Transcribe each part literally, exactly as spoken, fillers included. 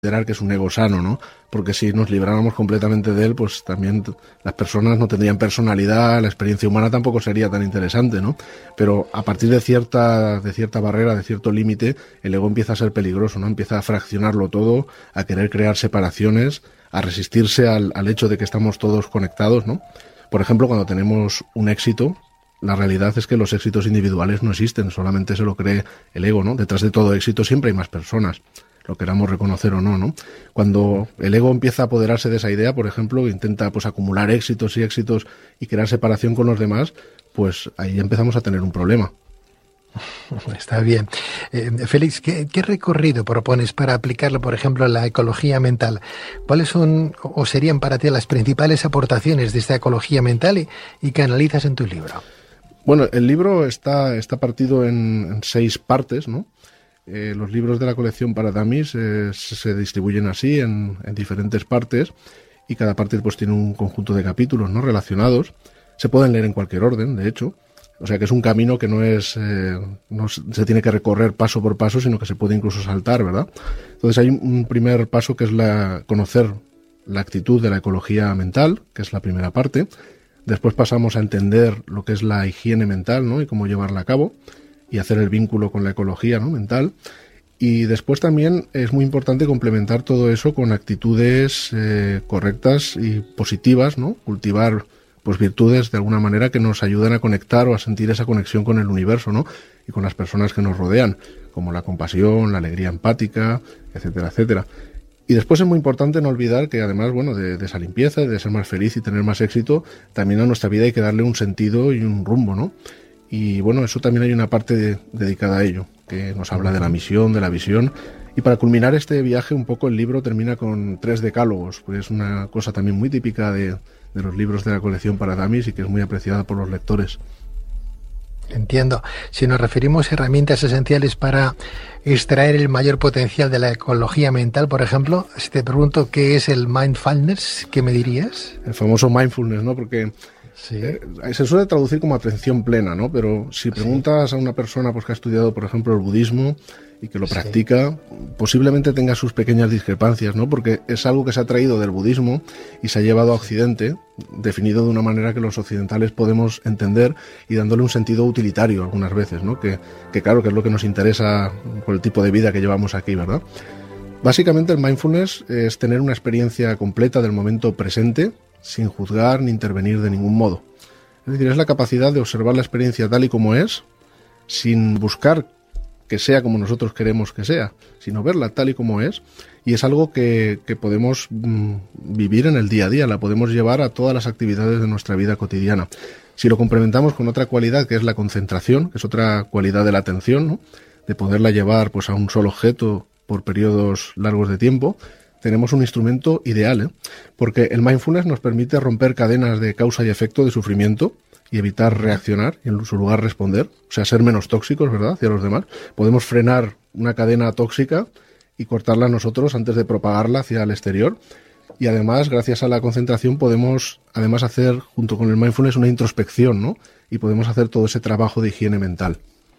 considerar que es un ego sano, ¿no? Porque si nos libráramos completamente de él, pues también las personas no tendrían personalidad, la experiencia humana tampoco sería tan interesante, ¿no? Pero a partir de cierta, de cierta barrera, de cierto límite, el ego empieza a ser peligroso, ¿no? Empieza a fraccionarlo todo, a querer crear separaciones, a resistirse al, al hecho de que estamos todos conectados, ¿no? Por ejemplo, cuando tenemos un éxito, la realidad es que los éxitos individuales no existen, solamente se lo cree el ego, ¿no? Detrás de todo éxito siempre hay más personas, lo queramos reconocer o no, ¿no? Cuando el ego empieza a apoderarse de esa idea, por ejemplo, intenta pues acumular éxitos y éxitos y crear separación con los demás, pues ahí empezamos a tener un problema. Está bien. Eh, Félix, ¿qué, ¿qué recorrido propones para aplicarlo, por ejemplo, a la ecología mental? ¿Cuáles son o serían para ti las principales aportaciones de esta ecología mental y, y que analizas en tu libro? Bueno, el libro está, está partido en, en seis partes, ¿no? Eh, los libros de la colección para dummies eh, se distribuyen así en, en diferentes partes y cada parte pues tiene un conjunto de capítulos, ¿no?, relacionados. Se pueden leer en cualquier orden, de hecho. O sea que es un camino que no es eh, no se tiene que recorrer paso por paso, sino que se puede incluso saltar, ¿verdad? Entonces hay un primer paso que es la conocer la actitud de la ecología mental, que es la primera parte. Después pasamos a entender lo que es la higiene mental, ¿no?, y cómo llevarla a cabo y hacer el vínculo con la ecología, ¿no?, mental. Y después también es muy importante complementar todo eso con actitudes eh, correctas y positivas, ¿no? Cultivar pues virtudes de alguna manera que nos ayudan a conectar o a sentir esa conexión con el universo, ¿no?, y con las personas que nos rodean, como la compasión, la alegría empática, etcétera, etcétera. Y después es muy importante no olvidar que además, bueno, de, de esa limpieza, de ser más feliz y tener más éxito, también a nuestra vida hay que darle un sentido y un rumbo, ¿no? Y bueno, eso también hay una parte de, dedicada a ello, que nos habla de la misión, de la visión. Y para culminar este viaje, un poco el libro termina con tres decálogos, porque es una cosa también muy típica de, de los libros de la colección para dummies y que es muy apreciada por los lectores. Entiendo. Si nos referimos a herramientas esenciales para extraer el mayor potencial de la ecología mental, por ejemplo, si te pregunto qué es el mindfulness, ¿qué me dirías? El famoso mindfulness, ¿no? Porque sí. eh, se suele traducir como atención plena, ¿no? Pero si preguntas sí. a una persona pues, que ha estudiado, por ejemplo, el budismo y que lo sí. practica, posiblemente tenga sus pequeñas discrepancias, ¿no? Porque es algo que se ha traído del budismo y se ha llevado a Occidente, definido de una manera que los occidentales podemos entender y dándole un sentido utilitario algunas veces, ¿no? Que, que claro, que es lo que nos interesa por el tipo de vida que llevamos aquí, ¿verdad? Básicamente el mindfulness es tener una experiencia completa del momento presente, sin juzgar ni intervenir de ningún modo. Es decir, es la capacidad de observar la experiencia tal y como es, sin buscar que sea como nosotros queremos que sea, sino verla tal y como es, y es algo que, que podemos mm, vivir en el día a día, la podemos llevar a todas las actividades de nuestra vida cotidiana. Si lo complementamos con otra cualidad que es la concentración, que es otra cualidad de la atención, ¿no?, de poderla llevar pues a un solo objeto por periodos largos de tiempo, tenemos un instrumento ideal, ¿eh? Porque el mindfulness nos permite romper cadenas de causa y efecto de sufrimiento y evitar reaccionar y en su lugar responder, o sea, ser menos tóxicos, ¿verdad?, hacia los demás. Podemos frenar una cadena tóxica y cortarla nosotros antes de propagarla hacia el exterior. Y además, gracias a la concentración, podemos además hacer, junto con el mindfulness, una introspección, ¿no? Y podemos hacer todo ese trabajo de higiene mental.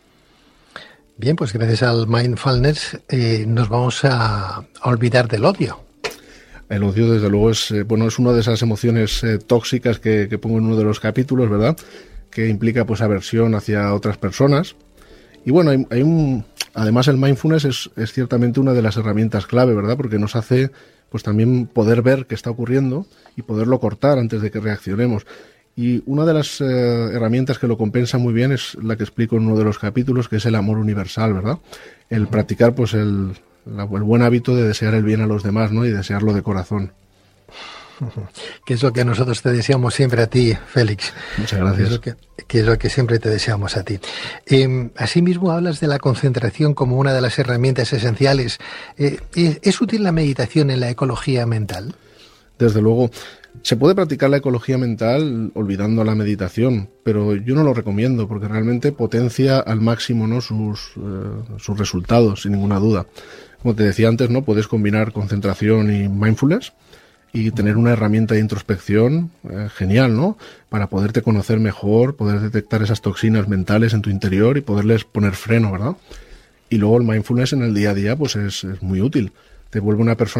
Bien, pues gracias al mindfulness eh, nos vamos a, a olvidar del odio. El odio, desde luego, es eh, bueno es una de esas emociones eh, tóxicas que, que pongo en uno de los capítulos, ¿verdad?, que implica pues aversión hacia otras personas. Y bueno, hay, hay un además el mindfulness es, es ciertamente una de las herramientas clave, ¿verdad?, porque nos hace pues también poder ver qué está ocurriendo y poderlo cortar antes de que reaccionemos. Y una de las eh, herramientas que lo compensa muy bien es la que explico en uno de los capítulos, que es el amor universal, ¿verdad? El practicar pues el, la, el buen hábito de desear el bien a los demás, ¿no?, y desearlo de corazón. Que es lo que nosotros te deseamos siempre a ti, Félix. Muchas gracias. Que es lo que, que, es lo que siempre te deseamos a ti. Eh, asimismo, hablas de la concentración como una de las herramientas esenciales. Eh, ¿es, ¿Es útil la meditación en la ecología mental? Desde luego. Se puede practicar la ecología mental olvidando la meditación, pero yo no lo recomiendo porque realmente potencia al máximo, ¿no?, sus, eh, sus resultados, sin ninguna duda. Como te decía antes, ¿no?, puedes combinar concentración y mindfulness y tener una herramienta de introspección eh, genial, ¿no?, para poderte conocer mejor, poder detectar esas toxinas mentales en tu interior y poderles poner freno, ¿verdad? Y luego el mindfulness en el día a día pues es, es muy útil. te vuelve una persona